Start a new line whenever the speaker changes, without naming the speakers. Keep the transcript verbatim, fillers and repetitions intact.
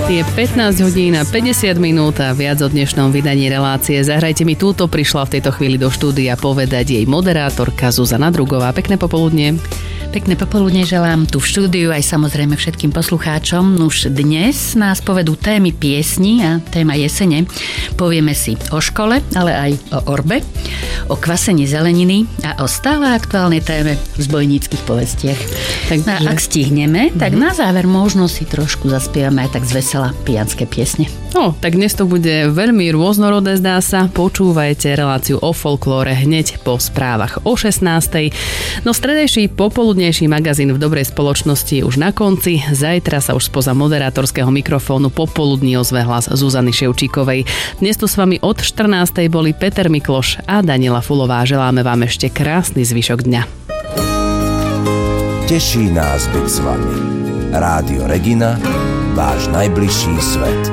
Je pätnásť hodín a päťdesiat minút a viac o dnešnom vydaní relácie Zahrajte mi túto prišla v tejto chvíli do štúdia povedať jej moderátorka Zuzana Drugová. Pekné popoludnie.
Pekné popoludne želám tu v štúdiu aj samozrejme všetkým poslucháčom. Už dnes nás povedú témy piesni a téma jesene. Povieme si o škole, ale aj o orbe, o kvasení zeleniny a o stále aktuálnej téme v zbojníckych povestiach. Takže... No a ak stihneme, tak mm-hmm. na záver možno si trošku zaspievame aj tak zvesela pijanské piesne.
No, tak dnes to bude veľmi rôznorodé, zdá sa. Počúvajte reláciu o folklóre hneď po správach o šestnástej. No stredejší popoludnejší magazín v dobrej spoločnosti je už na konci. Zajtra sa už spoza moderátorského mikrofónu popoludní ozve hlas Zuzany Ševčíkovej. Dnes tu s vami od štrnástej boli Peter Mikloš a Daniela Fulová. Želáme vám ešte krásny zvyšok dňa.
Teší nás byť s vami. Rádio Regina, váš najbližší svet.